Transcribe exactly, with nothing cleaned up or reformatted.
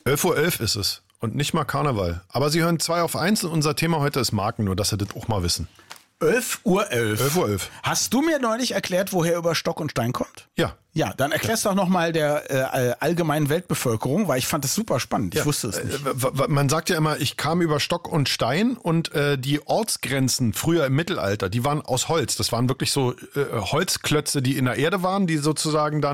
elf Uhr elf ist es und nicht mal Karneval. Aber Sie hören zwei auf eins und unser Thema heute ist Marken, nur dass Sie das auch mal wissen. elf Uhr elf. elf Uhr elf. Hast du mir neulich erklärt, woher über Stock und Stein kommt? Ja. Ja, dann erklärst doch nochmal der äh, allgemeinen Weltbevölkerung, weil ich fand es super spannend. Ich ja. wusste es nicht. Äh, man sagt ja immer, ich kam über Stock und Stein und äh, die Ortsgrenzen früher im Mittelalter, die waren aus Holz. Das waren wirklich so äh, Holzklötze, die in der Erde waren, die sozusagen dann